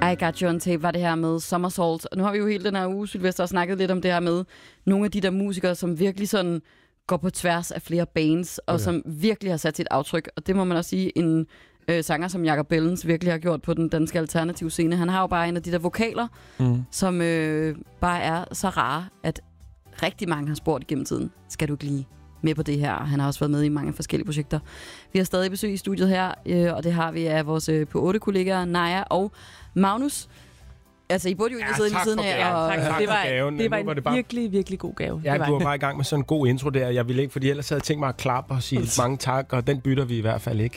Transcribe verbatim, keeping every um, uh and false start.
I Got You On Tape var det her med Somersault. Og nu har vi jo hele den her uge, Sylvester, snakket lidt om det her med nogle af de der musikere, som virkelig sådan går på tværs af flere bands, og okay. som virkelig har sat sit aftryk. Og det må man også sige, en øh, sanger som Jakob Bellens virkelig har gjort på den danske alternative scene. Han har jo bare en af de der vokaler, mm. som øh, bare er så rare, at rigtig mange har spurgt igennem tiden, skal du ikke lige med på det her? Han har også været med i mange forskellige projekter. Vi har stadig besøg i studiet her, øh, og det har vi af vores øh, P otte kollegaer Naja og Magnus. Altså, I burde jo ikke ja, sidde ved siden af. Og... Ja, det var, gaven. det var en var det bare... virkelig, virkelig god gave. Ja, det var. du var bare i gang med sådan en god intro der. Jeg ville ikke, fordi ellers havde jeg tænkt mig at klappe og sige mange tak, og den bytter vi i hvert fald ikke.